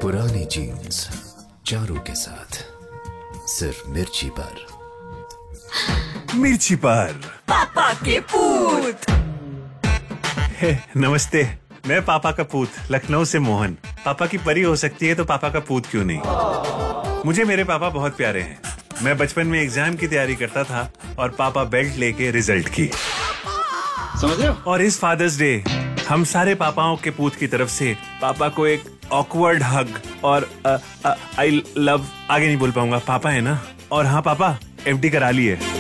पुरानी जीन्स चारों के साथ सिर्फ मिर्ची पर। मिर्ची पर पापा के पूत। नमस्ते, मैं पापा का पूत लखनऊ से मोहन। पापा की परी हो सकती है तो पापा का पूत क्यों नहीं। मुझे मेरे पापा बहुत प्यारे हैं। मैं बचपन में एग्जाम की तैयारी करता था और पापा बेल्ट लेके रिजल्ट की। समझ रहे हो? और इस फादर्स डे हम सारे पापाओं के पूत की तरफ से पापा को एक ऑकवर्ड हग और आई लव आगे नहीं बोल पाऊंगा, पापा है ना। और हाँ पापा, एफडी करा ली है।